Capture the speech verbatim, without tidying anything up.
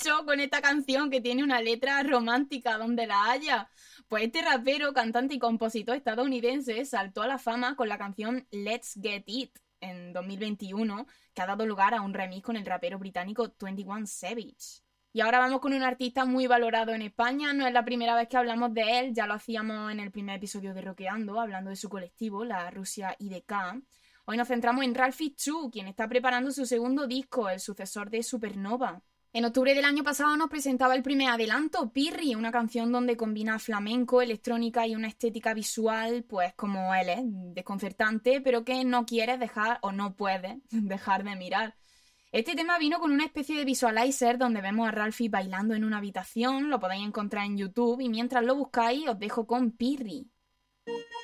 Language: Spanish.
mucho con esta canción que tiene una letra romántica donde la haya. Pues este rapero, cantante y compositor estadounidense saltó a la fama con la canción Let's Get It en dos mil veintiuno, que ha dado lugar a un remix con el rapero británico veintiuno Savage. Y ahora vamos con un artista muy valorado en España. No es la primera vez que hablamos de él, ya lo hacíamos en el primer episodio de Rockeando, hablando de su colectivo, la Rusia I D K. Hoy nos centramos en Ralphie Chu, quien está preparando su segundo disco, el sucesor de Supernova. En octubre del año pasado nos presentaba el primer adelanto, Pirri, una canción donde combina flamenco, electrónica y una estética visual, pues como él es, desconcertante, pero que no quieres dejar o no puedes dejar de mirar. Este tema vino con una especie de visualizer donde vemos a Ralphie bailando en una habitación, lo podéis encontrar en YouTube y mientras lo buscáis os dejo con Pirri.